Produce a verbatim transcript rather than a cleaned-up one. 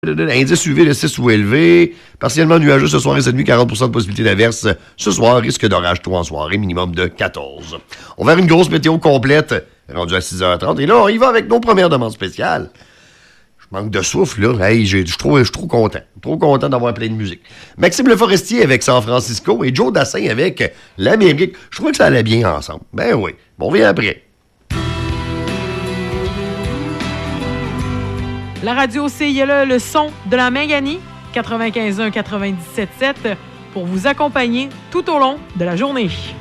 Indice U V de six ou élevé. Partiellement nuageux ce soir et cette nuit, quarante pour cent de possibilité d'averse. Ce soir, risque d'orage tôt en soirée, minimum de quatorze. On va faire une grosse météo complète, rendue à six heures trente. Et là, on y va avec nos premières demandes spéciales. Je manque de souffle, là. Hey, je suis trop, trop content. Trop content d'avoir plein de musique. Maxime Le Forestier avec San Francisco et Joe Dassin avec l'Amérique. Je trouvais que ça allait bien ensemble. Ben oui. Bon, on vient après. La radio C I L E, le son de la Manganie, quatre-vingt-quinze un quatre-vingt-dix-sept sept, pour vous accompagner tout au long de la journée.